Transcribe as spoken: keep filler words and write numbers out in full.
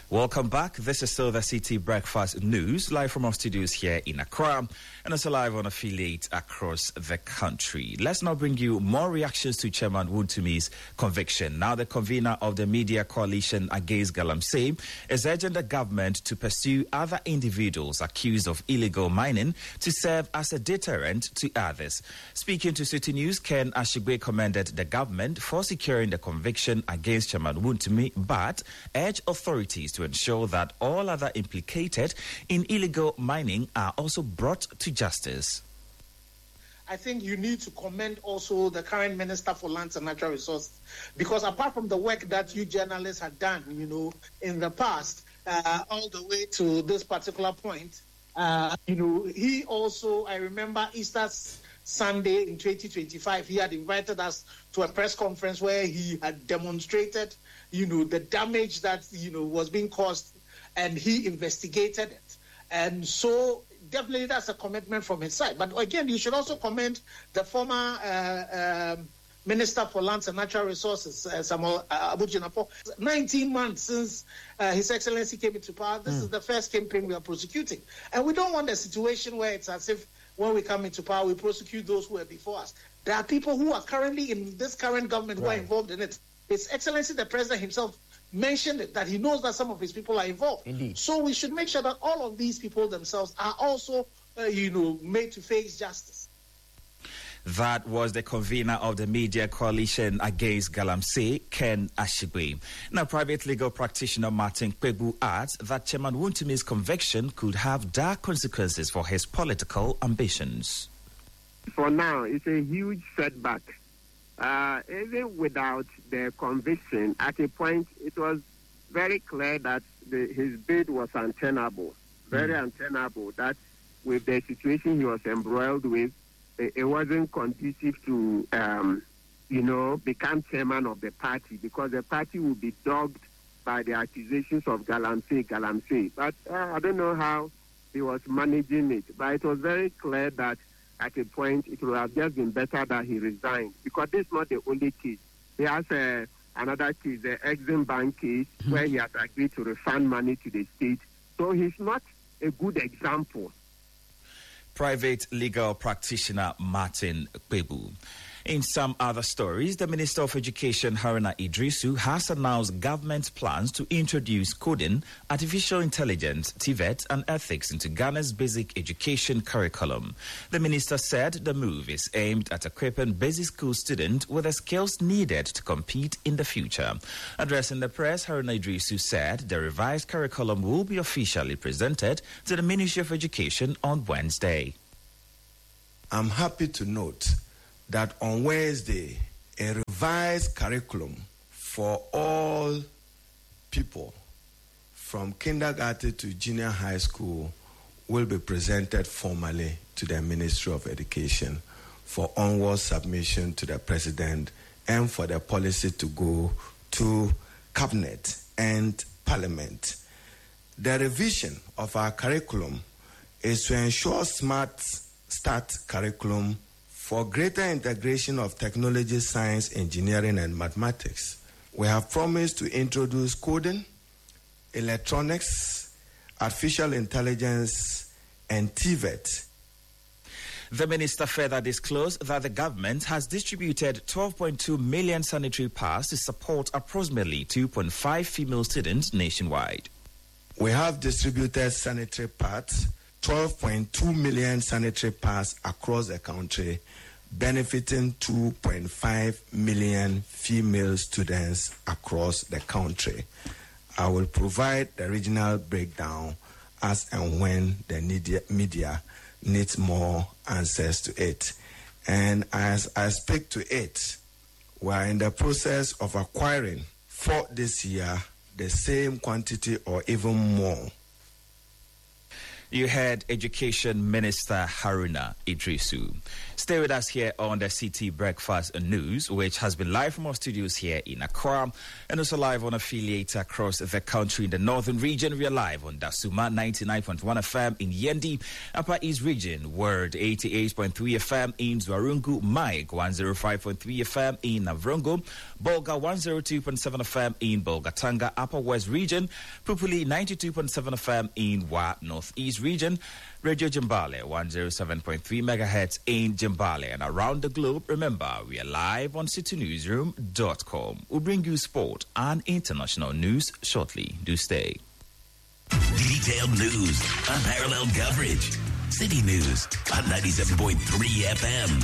Welcome back. This is Silver City Breakfast News, live from our studios here in Accra, and also live on affiliate across the country. Let's now bring you more reactions to Chairman Wontumi's conviction. Now, the convener of the Media Coalition Against Galamsey is urging the government to pursue other individuals accused of illegal mining to serve as a deterrent to others. Speaking to City News, Ken Ashigbe commended the government for securing the conviction against Chairman Wontumi, but urged authorities to to ensure that all other implicated in illegal mining are also brought to justice. I think you need to commend also the current Minister for Lands and Natural Resources, because apart from the work that you journalists have done, you know, in the past, uh, all the way to this particular point, uh, you know, he also, I remember Easter Sunday in twenty twenty-five, he had invited us to a press conference where he had demonstrated, you know, the damage that, you know, was being caused, and he investigated it. And so definitely that's a commitment from his side. But again, you should also commend the former uh, um, Minister for Lands and Natural Resources, uh, Samuel uh, Abu Jinna, for nineteen months since uh, His Excellency came into power. This mm. is the first campaign we are prosecuting. And we don't want a situation where it's as if when we come into power, we prosecute those who are before us. There are people who are currently in this current government who right. are involved in it. His Excellency, the President himself, mentioned it, that he knows that some of his people are involved. Indeed. So we should make sure that all of these people themselves are also, uh, you know, made to face justice. That was the convener of the Media Coalition Against Galamsey, Ken Ashigbe. Now, private legal practitioner Martin Kpebu adds that Chairman Wontumi's conviction could have dark consequences for his political ambitions. For now, it's a huge setback. Uh, even without the conviction, at a point, it was very clear that the, his bid was untenable, very mm. untenable, that with the situation he was embroiled with, it, it wasn't conducive to, um, you know, become chairman of the party, because the party would be dogged by the accusations of Galamsey, Galamsey. But uh, I don't know how he was managing it, but it was very clear that at a point, it would have just been better that he resigned, because this is not the only case. He has uh, another case, the Exim Bank case, mm-hmm. where he has agreed to refund money to the state. So he's not a good example. Private legal practitioner Martin Kpebu. In some other stories, the Minister of Education, Haruna Idrisu, has announced government plans to introduce coding, artificial intelligence, T V E T, and ethics into Ghana's basic education curriculum. The minister said the move is aimed at equipping basic school students with the skills needed to compete in the future. Addressing the press, Haruna Idrisu said the revised curriculum will be officially presented to the Ministry of Education on Wednesday. I'm happy to note that on Wednesday, a revised curriculum for all people from kindergarten to junior high school will be presented formally to the Ministry of Education for onward submission to the President and for the policy to go to Cabinet and Parliament. The revision of our curriculum is to ensure smart start curriculum for greater integration of technology, science, engineering, and mathematics. We have promised to introduce coding, electronics, artificial intelligence, and T V E T. The minister further disclosed that the government has distributed twelve point two million sanitary pads to support approximately two point five female students nationwide. We have distributed sanitary pads, twelve point two million sanitary pads across the country, benefiting two point five million female students across the country. I will provide the regional breakdown as and when the media needs more answers to it. And as I speak to it, we are in the process of acquiring for this year the same quantity or even more. You heard Education Minister Haruna Idrisu. Stay with us here on the City Breakfast News, which has been live from our studios here in Accra and also live on affiliates across the country. In the northern region, we are live on Dasuma ninety-nine point one F M in Yendi, Upper East Region, Word eighty-eight point three F M in Zwarungu, Mike one oh five point three F M in Navrongo, Bolga one oh two point seven F M in Bolgatanga, Upper West Region, Pupuli ninety-two point seven F M in Wa Northeast Region, Radio Jimbale one oh seven point three megahertz in Jimbale, and around the globe. Remember, we are live on city newsroom dot com. We'll bring you sport and international news shortly. Do stay. Detailed news, unparalleled coverage. City News on ninety-seven point three F M.